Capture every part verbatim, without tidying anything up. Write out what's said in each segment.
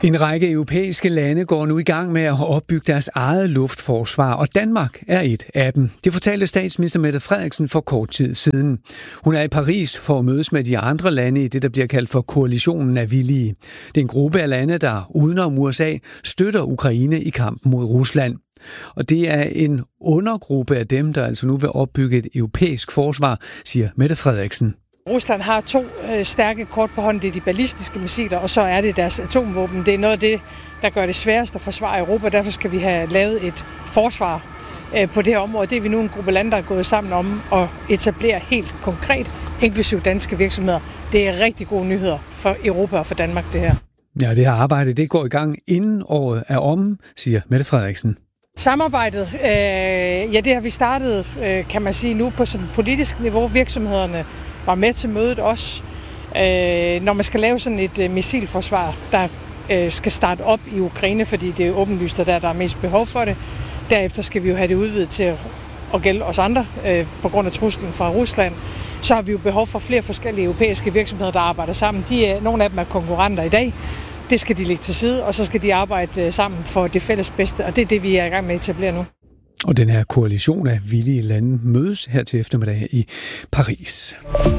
En række europæiske lande går nu i gang med at opbygge deres eget luftforsvar, og Danmark er et af dem. Det fortalte statsminister Mette Frederiksen for kort tid siden. Hun er i Paris for at mødes med de andre lande i det, der bliver kaldt for koalitionen af villige. Det er en gruppe af lande, der udenom U S A støtter Ukraine i kampen mod Rusland. Og det er en undergruppe af dem, der altså nu vil opbygge et europæisk forsvar, siger Mette Frederiksen. Rusland har to øh, stærke kort på hånden, det er de ballistiske missiler, og så er det deres atomvåben. Det er noget af det, der gør det sværest at forsvare Europa, derfor skal vi have lavet et forsvar øh, på det her område. Det er vi nu en gruppe lande, der er gået sammen om at etablere helt konkret, inklusive danske virksomheder. Det er rigtig gode nyheder for Europa og for Danmark, det her. Ja, det her arbejde det går i gang inden året er omme, siger Mette Frederiksen. Samarbejdet, øh, ja det har vi startet, øh, kan man sige, nu på sådan politisk niveau. Virksomhederne var med til mødet også. Øh, når man skal lave sådan et øh, missilforsvar, der øh, skal starte op i Ukraine, fordi det er åbenlyst, at der, der er mest behov for det. Derefter skal vi jo have det udvidet til at, at gælde os andre, øh, på grund af truslen fra Rusland. Så har vi jo behov for flere forskellige europæiske virksomheder, der arbejder sammen. De er, nogle af dem er konkurrenter i dag. Det skal de lægge til side, og så skal de arbejde sammen for det fælles bedste, og det er det, vi er i gang med at etablere nu. Og den her koalition af villige lande mødes her til eftermiddag i Paris.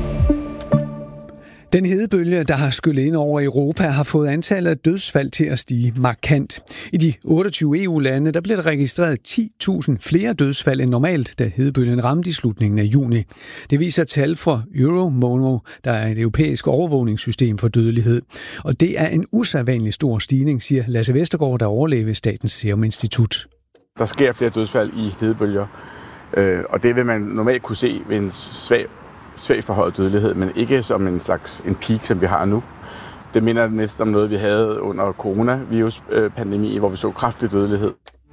Den hedebølge, der har skyllet ind over Europa, har fået antallet af dødsfald til at stige markant. I de otteogtyve E U-lande der blev der registreret ti tusind flere dødsfald end normalt, da hedebølgen ramte i slutningen af juni. Det viser tal fra Euromono, der er et europæisk overvågningssystem for dødelighed. Og det er en usædvanlig stor stigning, siger Lasse Vestergaard, der overlæge ved Statens Serum Institut. Der sker flere dødsfald i hedebølger, og det vil man normalt kunne se ved en svag svag forhøjet dødelighed, men ikke som en slags en peak, som vi har nu. Det minder næsten om noget, vi havde under coronaviruspandemien, hvor vi så kraftig dødelighed.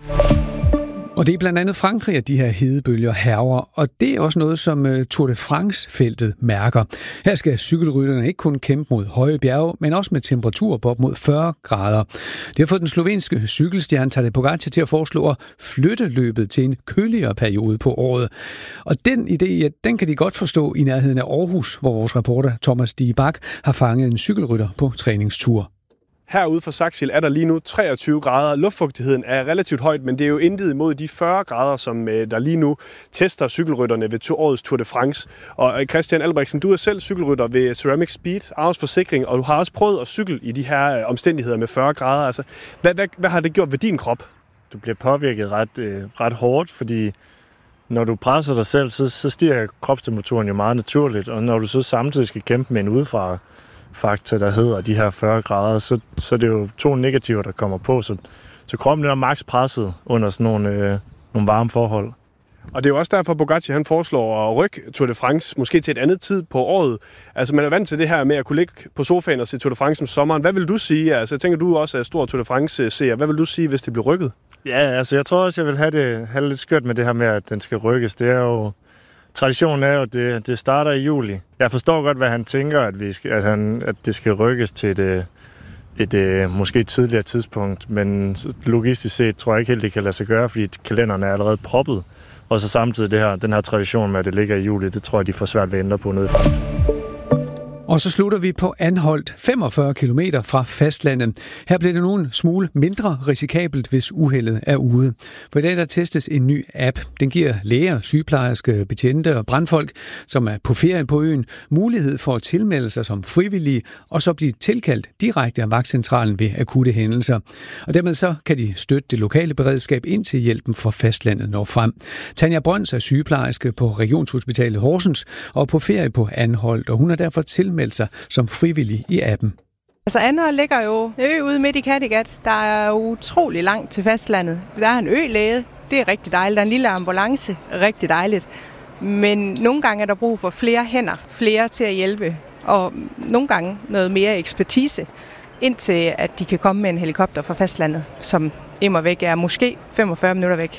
Og det er blandt andet Frankrig, at de her hedebølger hærger, og det er også noget, som Tour de France-feltet mærker. Her skal cykelrytterne ikke kun kæmpe mod høje bjerge, men også med temperaturer på op mod fyrre grader. Det har fået den slovenske cykelstjerne Tadej Pogačar til at foreslå at flytte løbet til en køligere periode på året. Og den idé, ja, den kan de godt forstå i nærheden af Aarhus, hvor vores reporter Thomas Die Bak har fanget en cykelrytter på træningstur. Herude for Saxil er der lige nu treogtyve grader. Luftfugtigheden er relativt højt, men det er jo intet imod de fyrre grader, som der lige nu tester cykelrytterne ved årets Tour de France. Og Christian Albrechtsen, du er selv cykelrytter ved Ceramic Speed, Aarhus Forsikring, og du har også prøvet at cykle i de her omstændigheder med fyrre grader. Altså, hvad, hvad, hvad har det gjort ved din krop? Du bliver påvirket ret, øh, ret hårdt, fordi når du presser dig selv, så, så stiger kropstemperaturen jo meget naturligt, og når du så samtidig skal kæmpe med en udefra faktor, der hedder de her fyrre grader, så, så det er jo to negativer, der kommer på, så, så kroppen er maks presset under sådan nogle, øh, nogle varme forhold. Og det er jo også derfor, Pogačar han foreslår at rykke Tour de France måske til et andet tid på året. Altså man er vant til det her med at kunne ligge på sofaen og se Tour de France om sommeren. Hvad vil du sige? Altså jeg tænker, du også er stor Tour de France-seer. Hvad vil du sige, hvis det bliver rykket? Ja, altså jeg tror også, jeg vil have det, have det lidt skørt med det her med, at den skal rykkes. Det er jo Traditionen er jo, at det, det starter i juli. Jeg forstår godt, hvad han tænker, at, vi skal, at, han, at det skal rykkes til et, et, et måske tidligere tidspunkt, men logistisk set tror jeg ikke helt, det kan lade sig gøre, fordi kalenderen er allerede proppet. Og så samtidig det her, den her tradition med, at det ligger i juli, det tror jeg, de får svært ved at ændre på nedefra. Og så slutter vi på Anholt, femogfyrre kilometer fra fastlandet. Her bliver det nu en smule mindre risikabelt, hvis uheldet er ude. For i dag der testes en ny app. Den giver læger, sygeplejerske, betjente og brandfolk, som er på ferie på øen, mulighed for at tilmelde sig som frivillige, og så blive tilkaldt direkte af vagtcentralen ved akutte hændelser. Og dermed så kan de støtte det lokale beredskab indtil hjælpen fra fastlandet når frem. Tanja Brøns er sygeplejerske på Regionshospitalet Horsens og på ferie på Anholt, og hun er derfor tilmeldt sig som frivillig i appen. Altså Anholt ligger jo ø ude midt i Kattegat. Der er utrolig langt til fastlandet. Der er en ølæge. Det er rigtig dejligt. Der er en lille ambulance. Rigtig dejligt. Men nogle gange er der brug for flere hænder. Flere til at hjælpe. Og nogle gange noget mere ekspertise. Indtil at de kan komme med en helikopter fra fastlandet, som immer væk er måske femogfyrre minutter væk.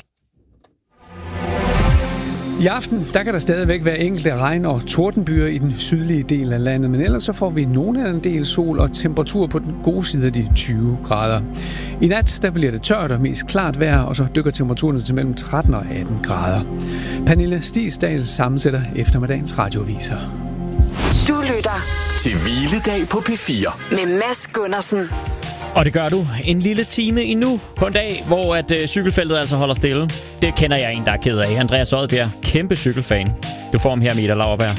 I aften der kan der stadigvæk være enkelte regn- og tordenbyer i den sydlige del af landet, men ellers så får vi nogle af en del sol og temperatur på den gode side af de tyve grader. I nat der bliver det tørt og mest klart vejr, og så dykker temperaturen til mellem tretten og atten grader. Pernille Stigsdal sammensætter eftermiddagens radioviser. Du lytter til Hviledag på P fire med Mads Gundersen. Og det gør du en lille time endnu på en dag, hvor at øh, cykelfeltet altså holder stille. Det kender jeg en, der er ked af. Andreas Odbjerg, kæmpe cykelfan. Du får ham her, Mita Lauerberg.